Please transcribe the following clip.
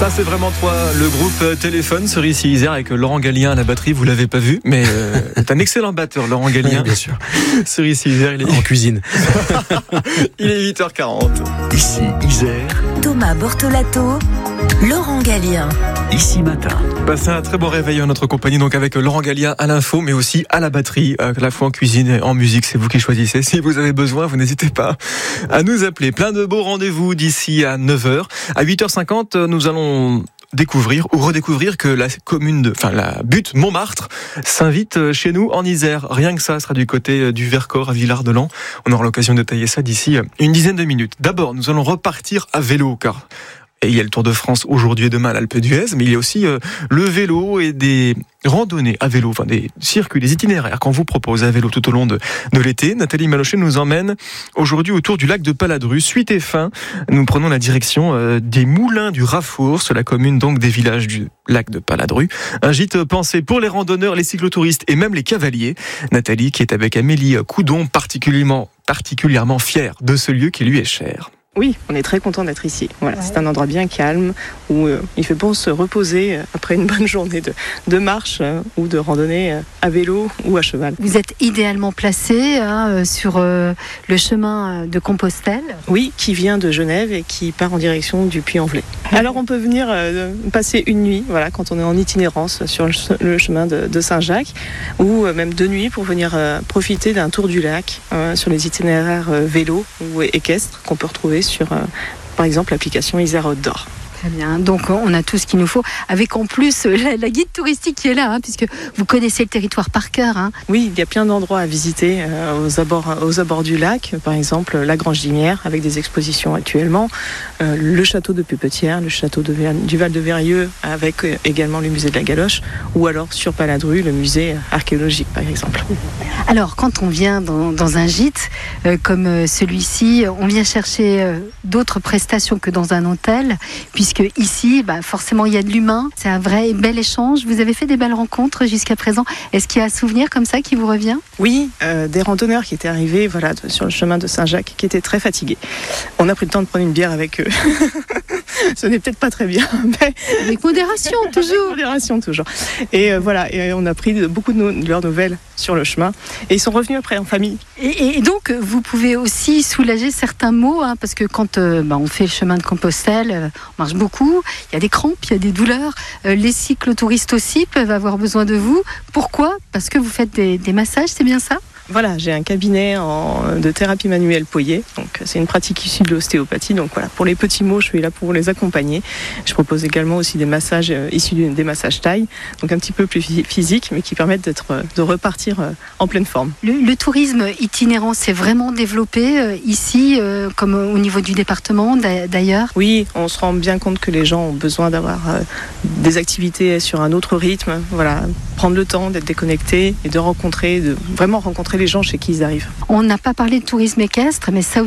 Ça c'est vraiment toi, le groupe Téléphone, Cerise Isère avec Laurent Gallien à la batterie, vous l'avez pas vu, mais c'est un excellent batteur, Laurent Gallien. Oui, bien sûr. Cerise Isère, il est en cuisine. Il est 8h40. Ici Isère, Thomas Bortolato, Laurent Gallien. Ici Matin. Passez un très bon réveil en notre compagnie, donc avec Laurent Gallien à l'info, mais aussi à la batterie, à la fois en cuisine et en musique, c'est vous qui choisissez. Si vous avez besoin, vous n'hésitez pas à nous appeler. Plein de beaux rendez-vous d'ici à 9h. À 8h50, nous allons découvrir ou redécouvrir que la la butte Montmartre s'invite chez nous en Isère. Rien que ça sera du côté du Vercors à Villard-de-Lans. On aura l'occasion de détailler ça d'ici une dizaine de minutes. D'abord, nous allons repartir à vélo, car il y a le Tour de France aujourd'hui et demain à l'Alpe d'Huez, mais il y a aussi le vélo et des randonnées à vélo, enfin des circuits, des itinéraires qu'on vous propose à vélo tout au long de l'été. Nathalie Malochet nous emmène aujourd'hui autour du lac de Paladru. Suite et fin, nous prenons la direction des Moulins du Rafour, sur la commune donc des villages du lac de Paladru. Un gîte pensé pour les randonneurs, les cyclotouristes et même les cavaliers. Nathalie qui est avec Amélie Coudon, particulièrement fière de ce lieu qui lui est cher. Oui, on est très content d'être ici. Voilà, c'est un endroit bien calme où il fait bon se reposer après une bonne journée de marche ou de randonnée à vélo ou à cheval. Vous êtes idéalement placé sur le chemin de Compostelle. Oui, qui vient de Genève et qui part en direction du Puy-en-Velay. Alors on peut venir passer une nuit, voilà, quand on est en itinérance sur le chemin de Saint-Jacques, ou même 2 nuits pour venir profiter d'un tour du lac sur les itinéraires vélo ou équestres qu'on peut retrouver sur, par exemple, l'application Isère Outdoor. Très bien, donc on a tout ce qu'il nous faut, avec en plus la guide touristique qui est là, puisque vous connaissez le territoire par cœur. Oui, il y a plein d'endroits à visiter aux abords du lac, par exemple la Grange d'Imière, avec des expositions actuellement, le château de Pupetière, le château du Val de Vérieux, avec également le musée de la Galoche, ou alors sur Paladru, le musée archéologique, par exemple. Alors, quand on vient dans un gîte comme celui-ci, on vient chercher d'autres prestations que dans un hôtel, puisque ici, forcément, il y a de l'humain. C'est un vrai et bel échange. Vous avez fait des belles rencontres jusqu'à présent. Est-ce qu'il y a un souvenir comme ça qui vous revient ? Oui, des randonneurs qui étaient arrivés sur le chemin de Saint-Jacques, qui étaient très fatigués. On a pris le temps de prendre une bière avec eux. Ce n'est peut-être pas très bien, mais... Avec modération, toujours. Avec modération, toujours. Et et on a pris beaucoup de leurs nouvelles sur le chemin. Et ils sont revenus après en famille. Et donc, vous pouvez aussi soulager certains maux, parce que quand on fait le chemin de Compostelle, on marche beaucoup, il y a des crampes, il y a des douleurs. Les cyclotouristes aussi peuvent avoir besoin de vous. Pourquoi ? Parce que vous faites des massages, c'est bien ça ? Voilà, j'ai un cabinet de thérapie manuelle Poyer. Donc, c'est une pratique issue de l'ostéopathie. Donc voilà, pour les petits maux, je suis là pour les accompagner. Je propose également aussi des massages issus des massages thaï, donc un petit peu plus physiques, mais qui permettent de repartir en pleine forme. Le tourisme itinérant s'est vraiment développé ici, comme au niveau du département d'ailleurs. Oui, on se rend bien compte que les gens ont besoin d'avoir des activités sur un autre rythme. Voilà, prendre le temps d'être déconnecté et de vraiment rencontrer les gens chez qui ils arrivent. On n'a pas parlé de tourisme équestre, mais ça